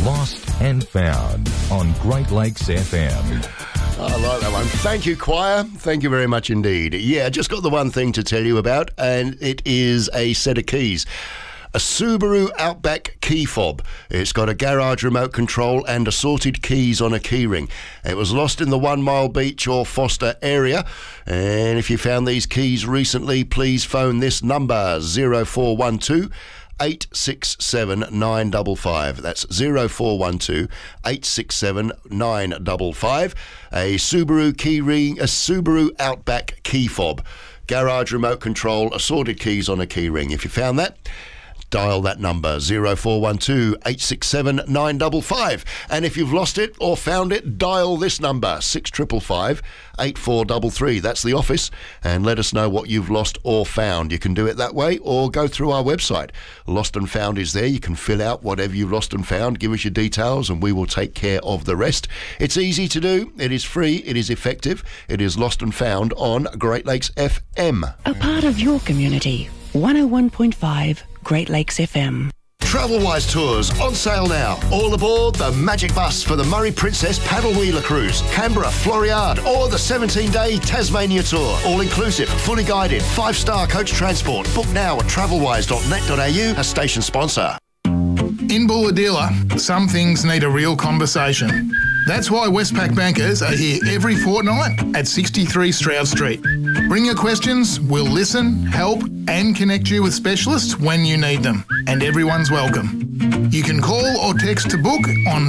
Lost and Found on Great Lakes FM. I like that one. Thank you, choir. Thank you very much indeed. Yeah, just got the one thing to tell you about, and it is a set of keys. A Subaru Outback key fob. It's got a garage remote control and assorted keys on a keyring. It was lost in the 1 Mile Beach or Foster area. And if you found these keys recently, please phone this number, 0412 867 955. That's 0412 867 955. A Subaru keyring, a Subaru Outback key fob. Garage remote control, assorted keys on a keyring. If you found that, dial that number, 0412 867 955. And if you've lost it or found it, dial this number, 6555 8433. That's the office, and let us know what you've lost or found. You can do it that way or go through our website. Lost and Found is there. You can fill out whatever you've lost and found, give us your details, and we will take care of the rest. It's easy to do. It is free. It is effective. It is Lost and Found on Great Lakes FM. A part of your community. 101.5 Great Lakes FM. Travelwise Tours on sale now. All aboard the Magic Bus for the Murray Princess Paddle Wheeler Cruise, Canberra, Floriade, or the 17-day Tasmania Tour. All inclusive, fully guided, 5-star coach transport. Book now at travelwise.net.au, a station sponsor. In Bulahdelah, some things need a real conversation. That's why Westpac bankers are here every fortnight at 63 Stroud Street. Bring your questions, we'll listen, help and connect you with specialists when you need them. And everyone's welcome. You can call or text to book on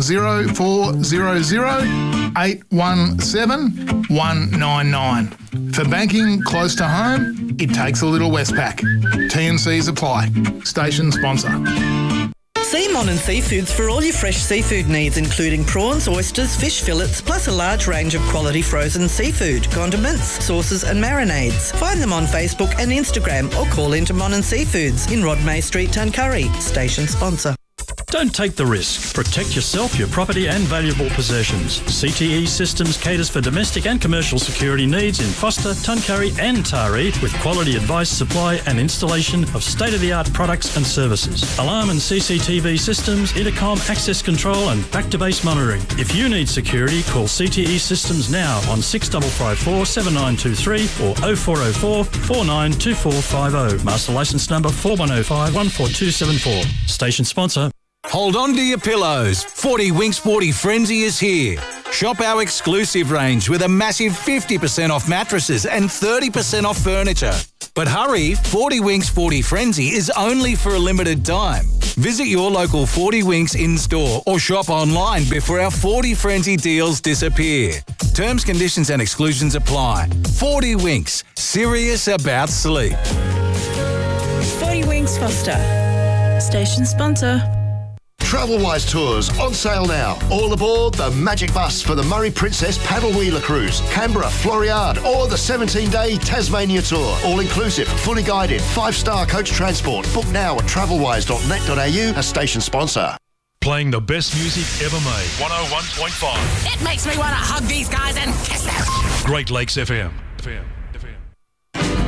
0400 817 199. For banking close to home, it takes a little Westpac. T&Cs apply. Station sponsor. See Mon and Seafoods for all your fresh seafood needs, including prawns, oysters, fish fillets, plus a large range of quality frozen seafood, condiments, sauces and marinades. Find them on Facebook and Instagram or call into Mon and Seafoods in Rodmay Street, Tuncurry. Station sponsor. Don't take the risk. Protect yourself, your property and valuable possessions. CTE Systems caters for domestic and commercial security needs in Foster, Tuncurry and Taree with quality advice, supply and installation of state-of-the-art products and services. Alarm and CCTV systems, intercom, access control and back-to-base monitoring. If you need security, call CTE Systems now on 6554 7923 or 0404 492450. Master licence number 4105 14274. Station sponsor. Hold on to your pillows. 40 Winks 40 Frenzy is here. Shop our exclusive range with a massive 50% off mattresses and 30% off furniture. But hurry, 40 Winks 40 Frenzy is only for a limited time. Visit your local 40 Winks in-store or shop online before our 40 Frenzy deals disappear. Terms, conditions and exclusions apply. 40 Winks, serious about sleep. 40 Winks Foster. Station sponsor. Travelwise Tours on sale now. All aboard the Magic Bus for the Murray Princess Paddle Wheeler Cruise, Canberra, Floriade, or the 17-day Tasmania Tour. All inclusive, fully guided, 5-star coach transport. Book now at travelwise.net.au, a station sponsor. Playing the best music ever made. 101.5. It makes me want to hug these guys and kiss them. Great Lakes FM.